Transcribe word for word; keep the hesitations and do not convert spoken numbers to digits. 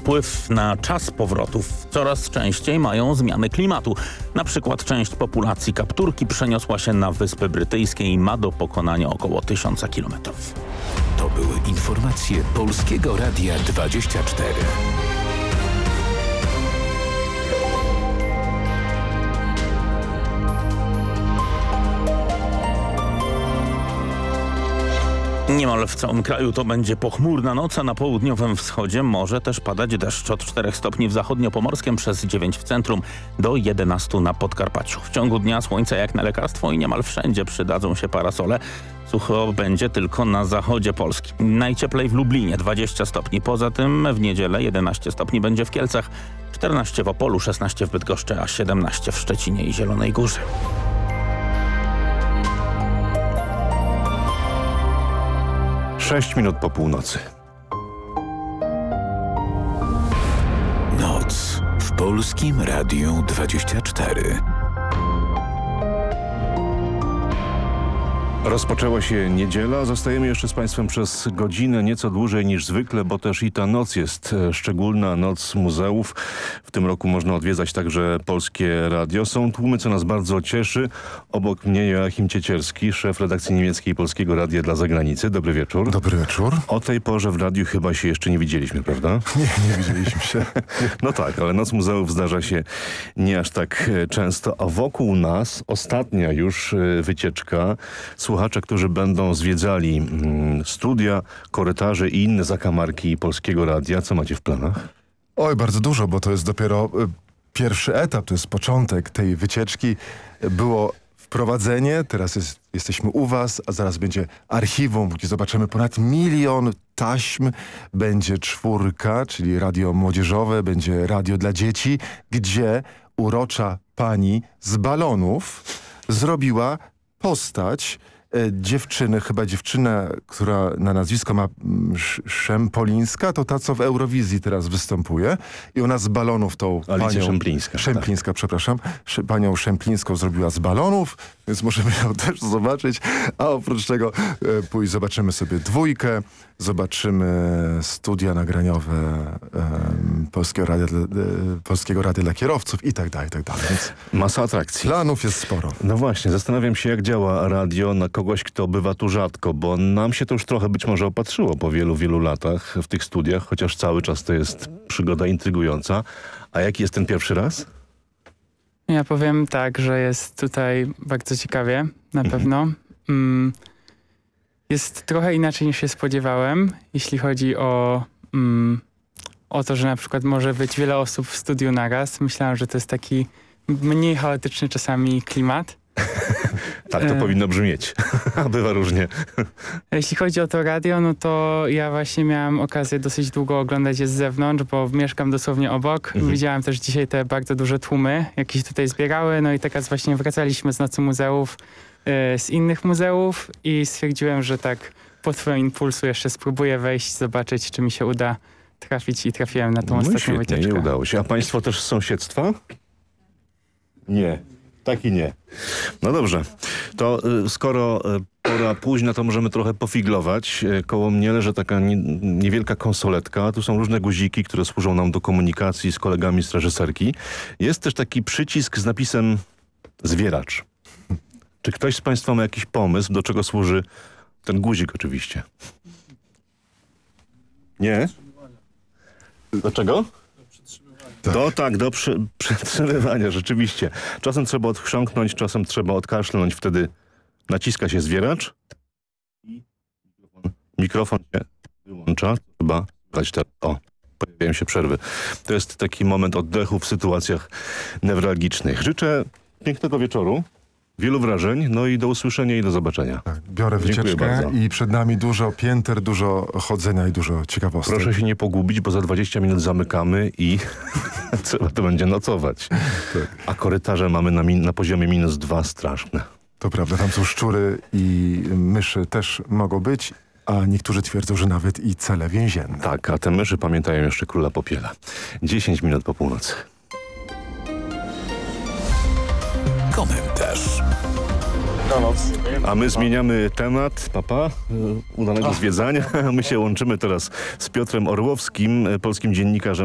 Wpływ na czas powrotów coraz częściej mają zmiany klimatu. Na przykład część populacji kapturki przeniosła się na Wyspy Brytyjskie i ma do pokonania około tysiąca kilometrów. To były informacje Polskiego Radia dwadzieścia cztery. Niemal w całym kraju to będzie pochmurna noc, a na południowym wschodzie może też padać deszcz od czterech stopni w zachodniopomorskiem, przez dziewięć w centrum do jedenastu na Podkarpaciu. W ciągu dnia słońce jak na lekarstwo i niemal wszędzie przydadzą się parasole. Sucho będzie tylko na zachodzie Polski. Najcieplej w Lublinie dwadzieścia stopni. Poza tym w niedzielę jedenaście stopni będzie w Kielcach, czternaście w Opolu, szesnaście w Bydgoszczy, a siedemnaście w Szczecinie i Zielonej Górze. Sześć minut po północy. Noc w Polskim Radiu dwadzieścia cztery. Rozpoczęła się niedziela. Zostajemy jeszcze z Państwem przez godzinę, nieco dłużej niż zwykle, bo też i ta noc jest szczególna, noc muzeów. W tym roku można odwiedzać także Polskie Radio. Są tłumy, co nas bardzo cieszy. Obok mnie Joachim Ciecierski, szef redakcji niemieckiej Polskiego Radia dla zagranicy. Dobry wieczór. Dobry wieczór. O tej porze w radiu chyba się jeszcze nie widzieliśmy, prawda? Nie, nie widzieliśmy się. No tak, ale noc muzeów zdarza się nie aż tak często, a wokół nas ostatnia już wycieczka. Słuchacze, którzy będą zwiedzali mm, studia, korytarze i inne zakamarki Polskiego Radia. Co macie w planach? Oj, bardzo dużo, bo to jest dopiero y, pierwszy etap, to jest początek tej wycieczki. Było wprowadzenie, teraz jest, jesteśmy u was, a zaraz będzie archiwum, gdzie zobaczymy ponad milion taśm. Będzie czwórka, czyli radio młodzieżowe, będzie radio dla dzieci, gdzie urocza pani z balonów zrobiła postać dziewczyny, chyba dziewczyna, która na nazwisko ma Szempolińska, to ta, co w Eurowizji teraz występuje. I ona z balonów tą Alicja panią... Szemplińska. Szemplińska, tak. przepraszam. Panią Szemplińską zrobiła z balonów, więc możemy ją też zobaczyć. A oprócz tego e, pójść zobaczymy sobie dwójkę, zobaczymy studia nagraniowe e, Polskiego Radia, e, Polskiego Radia dla kierowców i tak dalej, i tak dalej. Więc masa atrakcji. planów jest sporo. No właśnie, zastanawiam się, jak działa radio na kogoś, kto bywa tu rzadko, bo nam się to już trochę być może opatrzyło po wielu, wielu latach w tych studiach, chociaż cały czas to jest przygoda intrygująca. A jaki jest ten pierwszy raz? Ja powiem tak, że jest tutaj bardzo ciekawie, na pewno. Mm, jest trochę inaczej niż się spodziewałem, jeśli chodzi o, mm, o to, że na przykład może być wiele osób w studiu naraz. Myślałem, że to jest taki mniej chaotyczny czasami klimat. Tak to e... powinno brzmieć, a bywa różnie. Jeśli chodzi o to radio, no to ja właśnie miałem okazję dosyć długo oglądać je z zewnątrz, bo mieszkam dosłownie obok. Mhm. Widziałem też dzisiaj te bardzo duże tłumy, jakie się tutaj zbierały. No i teraz właśnie wracaliśmy z Nocy Muzeów, y, z innych muzeów i stwierdziłem, że tak po twoim impulsu jeszcze spróbuję wejść, zobaczyć, czy mi się uda trafić i trafiłem na tą No ostatnią świetnie, wycieczkę. nie udało się. A państwo też z sąsiedztwa? Nie. Tak i nie. No dobrze, to y, skoro y, pora późna, to możemy trochę pofiglować. Y, koło mnie leży taka nie, niewielka konsoletka. Tu są różne guziki, które służą nam do komunikacji z kolegami z reżyserki. Jest też taki przycisk z napisem zwieracz. Czy ktoś z państwa ma jakiś pomysł, do czego służy ten guzik oczywiście? Nie? Do czego? Tak. Do, tak, do przy, przytrzymywania, rzeczywiście. Czasem trzeba odchrząknąć, czasem trzeba odkaszlnąć, wtedy naciska się zwieracz i mikrofon, mikrofon się wyłącza. Trzeba dać teraz. O, pojawiają się przerwy. To jest taki moment oddechu w sytuacjach newralgicznych. Życzę pięknego wieczoru, wielu wrażeń, no i do usłyszenia i do zobaczenia. Tak, biorę Dziękuję wycieczkę bardzo. i przed nami dużo pięter, dużo chodzenia i dużo ciekawostek. Proszę się nie pogubić, bo za dwadzieścia minut zamykamy i trzeba to będzie nocować. Tak. A korytarze mamy na, min- na poziomie minus dwa straszne. To prawda, tam są szczury i myszy też mogą być, a niektórzy twierdzą, że nawet i cele więzienne. Tak, a te myszy pamiętają jeszcze Króla Popiela. dziesięć minut po północy. Komentarz. A my zmieniamy temat, papa, udanego zwiedzania. My się łączymy teraz z Piotrem Orłowskim, polskim dziennikarzem